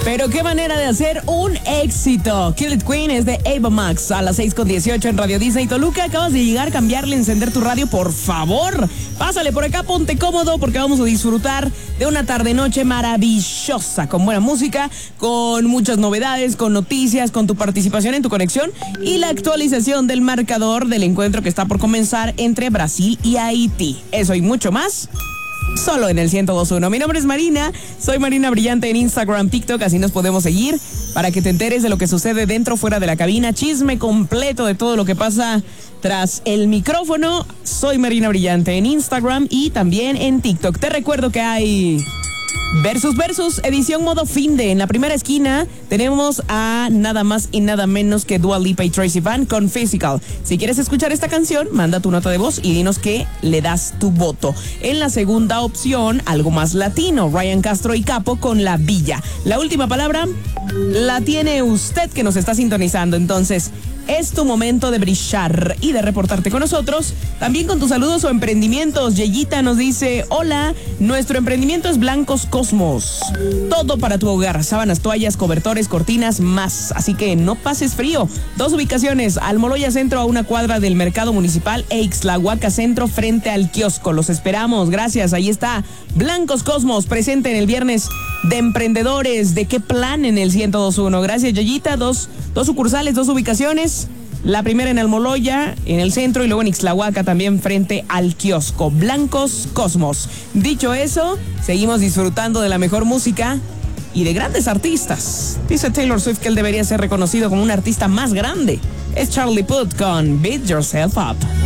Pero qué manera de hacer un éxito. Kill It Queen es de Ava Max a las 6:18 en Radio Disney Toluca. Acabas de llegar, cambiarle, encender tu radio, por favor. Pásale por acá, ponte cómodo porque vamos a disfrutar de una tarde-noche maravillosa, con buena música, con muchas novedades, con noticias, con tu participación en tu conexión y la actualización del marcador del encuentro que está por comenzar entre Brasil y Haití. Eso y mucho más solo en el 102.1. Mi nombre es Marina, soy Marina Brillante en Instagram, TikTok, así nos podemos seguir para que te enteres de lo que sucede dentro, fuera de la cabina, chisme completo de todo lo que pasa tras el micrófono. Soy Marina Brillante en Instagram y también en TikTok. Te recuerdo que hay Versus, edición modo finde. En la primera esquina tenemos a nada más y nada menos que Dua Lipa y Tracy Van con Physical. Si quieres escuchar esta canción, manda tu nota de voz y dinos que le das tu voto. En la segunda opción, algo más latino, Ryan Castro y Capo con La Villa. La última palabra la tiene usted que nos está sintonizando, entonces es tu momento de brillar y de reportarte con nosotros, también con tus saludos o emprendimientos. Yeyita nos dice: hola, nuestro emprendimiento es Blancos Cosmos. Todo para tu hogar, sábanas, toallas, cobertores, cortinas, más. Así que no pases frío. 2 ubicaciones, Almoloya Centro a 1 cuadra del Mercado Municipal e Ixtlahuaca Centro frente al kiosco. Los esperamos, gracias. Ahí está Blancos Cosmos, presente en el viernes de emprendedores. ¿De qué plan en el 102.1? Gracias, Yeyita. Dos sucursales, 2 ubicaciones. La primera en Almoloya, en el centro, y luego en Ixtlahuaca también frente al kiosco. Blancos Cosmos. Dicho eso, seguimos disfrutando de la mejor música y de grandes artistas. Dice Taylor Swift que él debería ser reconocido como un artista más grande. Es Charlie Puth con Beat Yourself Up.